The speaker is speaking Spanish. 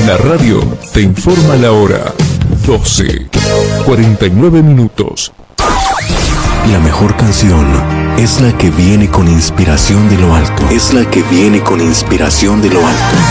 La radio te informa la hora. 12:49. La mejor canción es la que viene con inspiración de lo alto. Es la que viene con inspiración de lo alto.